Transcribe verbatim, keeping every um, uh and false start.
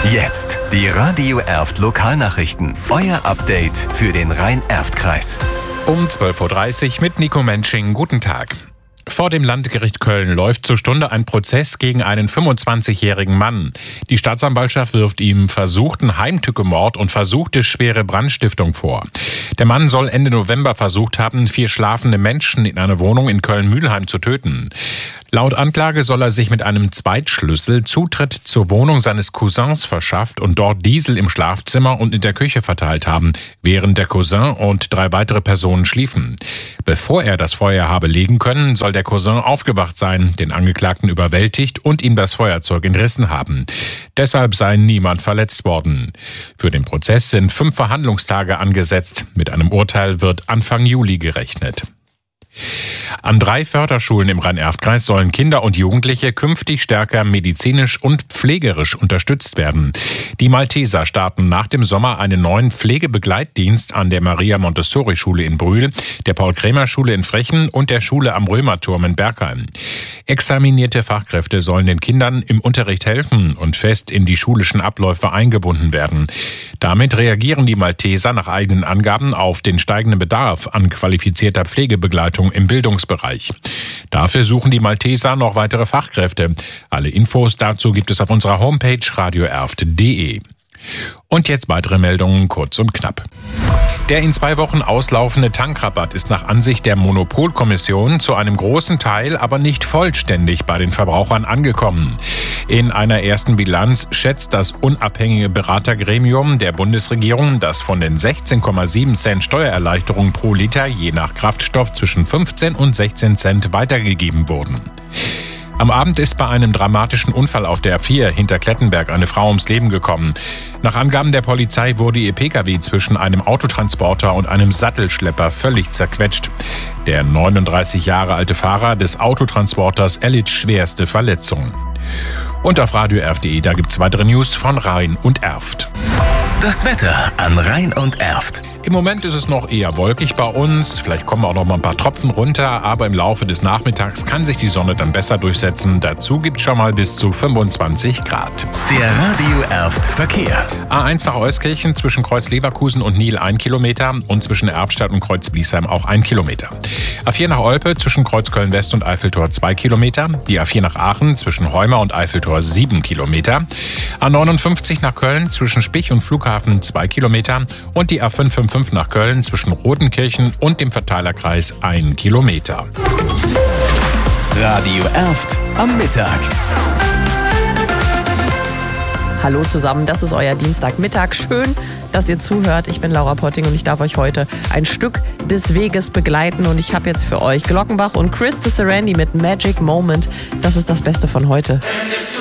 Jetzt die Radio Erft Lokalnachrichten. Euer Update für den Rhein-Erft-Kreis. Um zwölf Uhr dreißig mit Nico Mensching. Guten Tag. Vor dem Landgericht Köln läuft zur Stunde ein Prozess gegen einen fünfundzwanzigjährigen Mann. Die Staatsanwaltschaft wirft ihm versuchten Heimtückemord und versuchte schwere Brandstiftung vor. Der Mann soll Ende November versucht haben, vier schlafende Menschen in einer Wohnung in Köln-Mülheim zu töten. Laut Anklage soll er sich mit einem Zweitschlüssel Zutritt zur Wohnung seines Cousins verschafft und dort Diesel im Schlafzimmer und in der Küche verteilt haben, während der Cousin und drei weitere Personen schliefen. Bevor er das Feuer habe legen können, soll der Cousin aufgewacht sein, den Angeklagten überwältigt und ihm das Feuerzeug entrissen haben. Deshalb sei niemand verletzt worden. Für den Prozess sind fünf Verhandlungstage angesetzt. Mit einem Urteil wird Anfang Juli gerechnet. An drei Förderschulen im Rhein-Erft-Kreis sollen Kinder und Jugendliche künftig stärker medizinisch und pflegerisch unterstützt werden. Die Malteser starten nach dem Sommer einen neuen Pflegebegleitdienst an der Maria-Montessori-Schule in Brühl, der Paul-Krämer-Schule in Frechen und der Schule am Römerturm in Bergheim. Examinierte Fachkräfte sollen den Kindern im Unterricht helfen und fest in die schulischen Abläufe eingebunden werden. Damit reagieren die Malteser nach eigenen Angaben auf den steigenden Bedarf an qualifizierter Pflegebegleitung im Bildungsbereich. Dafür suchen die Malteser noch weitere Fachkräfte. Alle Infos dazu gibt es auf unserer Homepage radio erft punkt de. Und jetzt weitere Meldungen kurz und knapp. Der in zwei Wochen auslaufende Tankrabatt ist nach Ansicht der Monopolkommission zu einem großen Teil, aber nicht vollständig bei den Verbrauchern angekommen. In einer ersten Bilanz schätzt das unabhängige Beratergremium der Bundesregierung, dass von den sechzehn Komma sieben Cent Steuererleichterung pro Liter je nach Kraftstoff zwischen fünfzehn und sechzehn Cent weitergegeben wurden. Am Abend ist bei einem dramatischen Unfall auf der A vier hinter Klettenberg eine Frau ums Leben gekommen. Nach Angaben der Polizei wurde ihr Pkw zwischen einem Autotransporter und einem Sattelschlepper völlig zerquetscht. Der neununddreißig Jahre alte Fahrer des Autotransporters erlitt schwerste Verletzungen. Und auf radio erft punkt de, da gibt's weitere News von Rhein und Erft. Das Wetter an Rhein und Erft. Im Moment ist es noch eher wolkig bei uns. Vielleicht kommen auch noch mal ein paar Tropfen runter. Aber im Laufe des Nachmittags kann sich die Sonne dann besser durchsetzen. Dazu gibt es schon mal bis zu fünfundzwanzig Grad. Der Radio Erft Verkehr. A eins nach Euskirchen zwischen Kreuz Leverkusen und Nil ein Kilometer und zwischen Erftstadt und Kreuz Bliesheim auch ein Kilometer. A vier nach Olpe zwischen Kreuz Köln-West und Eiffeltor zwei Kilometer. Die A vier nach Aachen zwischen Heuma und Eiffeltor sieben Kilometer. A neunundfünfzig nach Köln zwischen Spich und Flughafen zwei Kilometer. Und die A fünf fünf fünf nach Köln zwischen Rodenkirchen und dem Verteilerkreis ein Kilometer. Radio Erft am Mittag. Hallo zusammen, das ist euer Dienstagmittag. Schön, dass ihr zuhört. Ich bin Laura Potting und ich darf euch heute ein Stück des Weges begleiten. Und ich habe jetzt für euch Glockenbach und Chris de Serendy mit Magic Moment. Das ist das Beste von heute.